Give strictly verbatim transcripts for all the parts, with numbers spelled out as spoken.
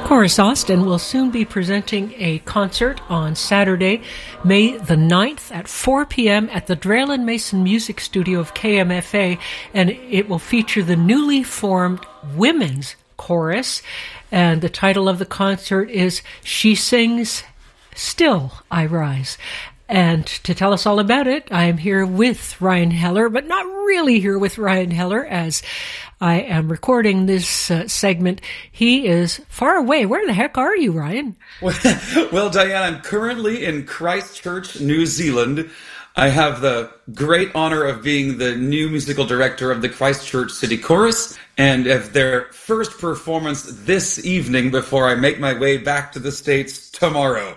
Chorus Austin will soon be presenting a concert on Saturday, May the ninth at four p.m. at the Draylen Mason Music Studio of K M F A, and it will feature the newly formed Women's Chorus. And the title of the concert is She Sings, Still I Rise. And to tell us all about it, I am here with Ryan Heller, but not really here with Ryan Heller as I am recording this uh, segment. He is far away. Where the heck are you, Ryan? Well, well, Diane, I'm currently in Christchurch, New Zealand. I have the great honor of being the new musical director of the Christchurch City Chorus and of their first performance this evening before I make my way back to the States tomorrow.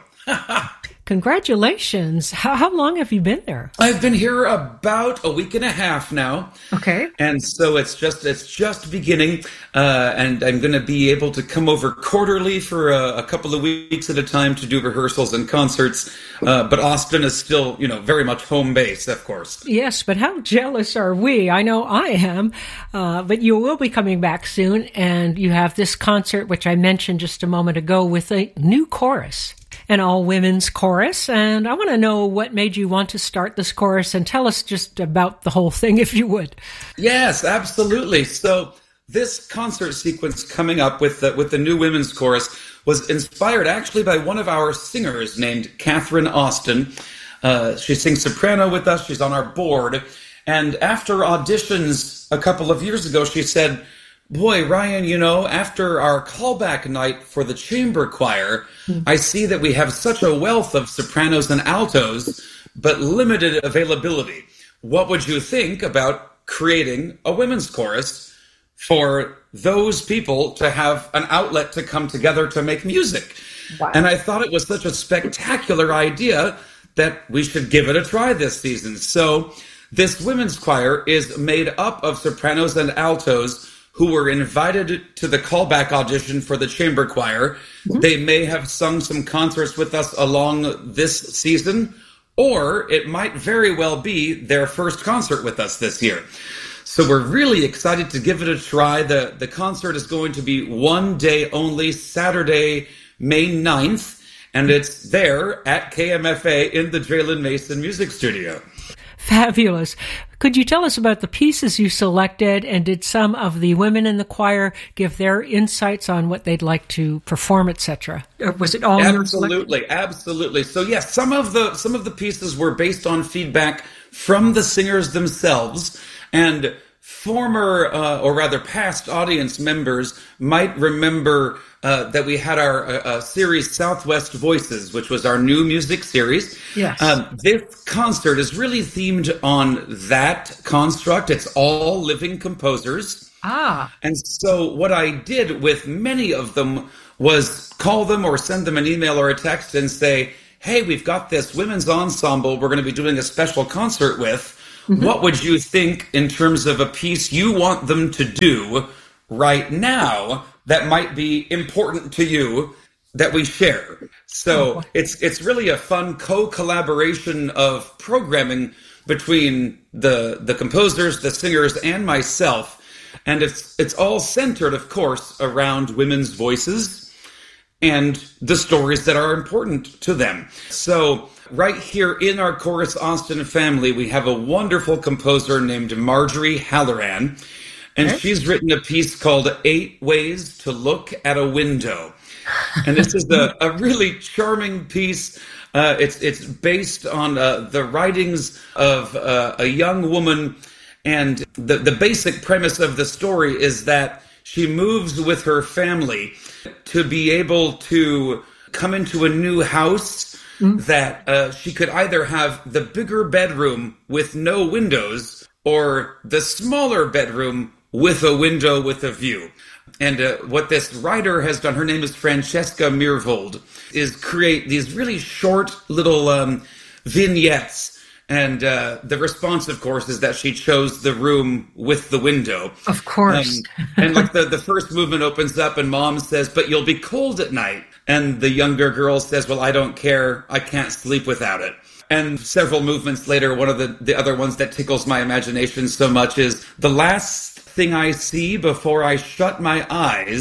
Congratulations. How, how long have you been there? I've been here about a week and a half now. Okay. And so it's just it's just beginning, uh, and I'm going to be able to come over quarterly for a, a couple of weeks at a time to do rehearsals and concerts. Uh, but Austin is still, you know, very much home base, of course. Yes, but how jealous are we? I know I am, uh, but you will be coming back soon, and you have this concert, which I mentioned just a moment ago, with a new chorus. An all-women's chorus, and I want to know what made you want to start this chorus, and tell us just about the whole thing, if you would. Yes, absolutely. So this concert sequence coming up with the, with the new women's chorus was inspired actually by one of our singers named Catherine Austin. Uh, she sings soprano with us. She's on our board. And after auditions a couple of years ago, she said, boy, Ryan, you know, after our callback night for the chamber choir, mm-hmm. I see that we have such a wealth of sopranos and altos, but limited availability. What would you think about creating a women's chorus for those people to have an outlet to come together to make music? Wow. And I thought it was such a spectacular idea that we should give it a try this season. So this women's choir is made up of sopranos and altos who were invited to the callback audition for the chamber choir. Mm-hmm. They may have sung some concerts with us along this season, or it might very well be their first concert with us this year. So we're really excited to give it a try. The, the concert is going to be one day only, Saturday, May ninth, and it's there at K M F A in the Draylen Mason Music Studio. Fabulous. Could you tell us about the pieces you selected, and did some of the women in the choir give their insights on what they'd like to perform, et cetera? Or was it all absolutely, absolutely? So yes, some of the some of the pieces were based on feedback from the singers themselves, and former uh, or rather past audience members might remember uh, that we had our uh, series Southwest Voices, which was our new music series. Yes. Um, this concert is really themed on that construct. It's all living composers. Ah. And so what I did with many of them was call them or send them an email or a text and say, hey, we've got this women's ensemble we're going to be doing a special concert with. Mm-hmm. What would you think in terms of a piece you want them to do right now that might be important to you that we share? So oh. it's it's really a fun co-collaboration of programming between the the composers, the singers, and myself. And it's it's all centered, of course, around women's voices and the stories that are important to them. So right here in our Chorus Austin family, we have a wonderful composer named Marjorie Halloran, and okay. she's written a piece called Eight Ways to Look at a Window. And this is a, a really charming piece. Uh, it's it's based on uh, the writings of uh, a young woman, and the, the basic premise of the story is that she moves with her family to be able to come into a new house mm-hmm. that uh, she could either have the bigger bedroom with no windows or the smaller bedroom with a window with a view. And uh, what this writer has done, her name is Francesca Mirvold, is create these really short little um, vignettes. And uh, the response, of course, is that she chose the room with the window. Of course. Um, and like the, the first movement opens up and mom says, but you'll be cold at night. And the younger girl says, well, I don't care. I can't sleep without it. And several movements later, one of the, the other ones that tickles my imagination so much is the last thing I see before I shut my eyes,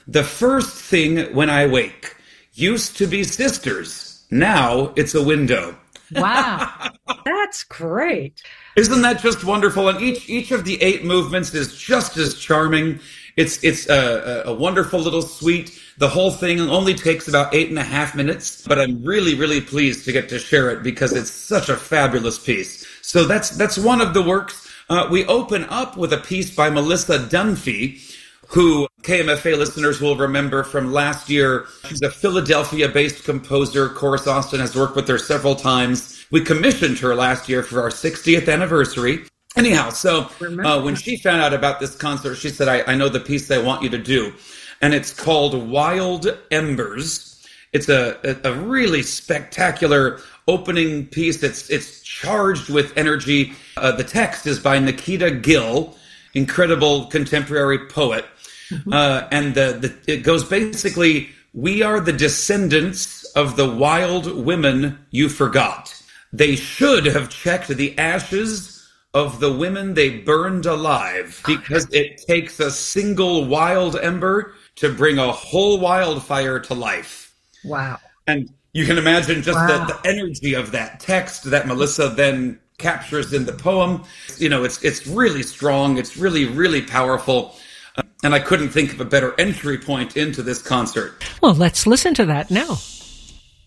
The first thing when I wake used to be sisters. Now it's a window. Wow. That's great. Isn't that just wonderful? And each each of the eight movements is just as charming. It's it's a, a wonderful little suite. The whole thing only takes about eight and a half minutes, but I'm really, really pleased to get to share it because it's such a fabulous piece. So that's that's one of the works. Uh, we open up with a piece by Melissa Dunphy, who K M F A listeners will remember from last year. She's a Philadelphia-based composer. Chorus Austin has worked with her several times. We commissioned her last year for our sixtieth anniversary. Anyhow, so uh, when she found out about this concert, she said, I, I know the piece I want you to do. And it's called Wild Embers. It's a, a, a really spectacular opening piece. It's, it's charged with energy. Uh, the text is by Nikita Gill, incredible contemporary poet. Mm-hmm. Uh, and the, the, it goes basically, we are the descendants of the wild women you forgot. They should have checked the ashes of the women they burned alive, because it takes a single wild ember to bring a whole wildfire to life. Wow. And you can imagine just wow. the, the energy of that text that Melissa then captures in the poem. You know, it's it's really strong. It's really, really powerful. Uh, and I couldn't think of a better entry point into this concert. Well, let's listen to that now.